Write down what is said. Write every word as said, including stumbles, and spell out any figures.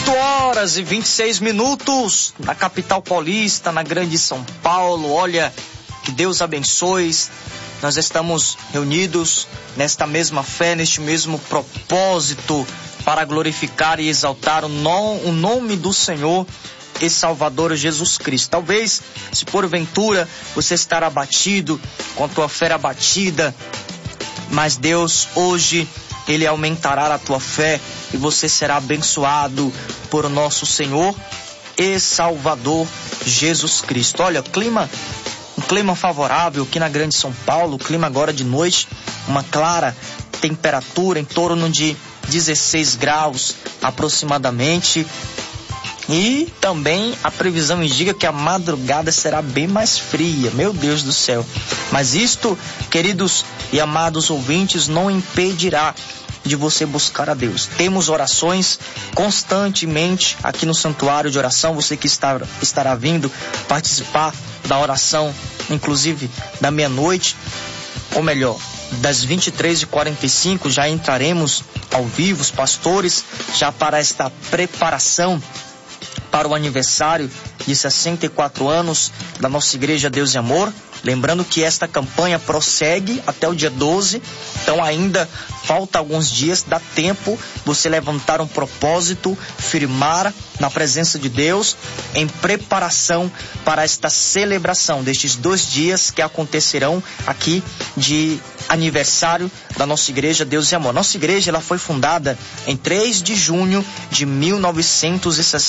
oito horas e vinte e seis minutos na capital paulista, na grande São Paulo. Olha, que Deus abençoe. Nós estamos reunidos nesta mesma fé, neste mesmo propósito para glorificar e exaltar o, no, o nome do Senhor e Salvador Jesus Cristo. Talvez, se porventura você estar abatido, com a tua fé abatida, mas Deus hoje, Ele aumentará a tua fé e você será abençoado por nosso Senhor e Salvador Jesus Cristo. Olha, clima, um clima favorável aqui na grande São Paulo, clima agora de noite, uma clara temperatura em torno de dezesseis graus aproximadamente. E também a previsão indica que a madrugada será bem mais fria, meu Deus do céu. Mas isto, queridos e amados ouvintes, não impedirá de você buscar a Deus. Temos orações constantemente aqui no Santuário de Oração. Você que está, estará vindo participar da oração, inclusive da meia-noite, ou melhor, das vinte e três e quarenta e cinco, já entraremos ao vivo, os pastores, já para esta preparação para o aniversário de sessenta e quatro anos da nossa Igreja Deus e Amor. Lembrando que esta campanha prossegue até o dia doze, então ainda falta alguns dias, dá tempo você levantar um propósito, firmar na presença de Deus em preparação para esta celebração destes dois dias que acontecerão aqui de aniversário da nossa Igreja Deus e Amor. Nossa igreja ela foi fundada em três de junho de mil novecentos e sessenta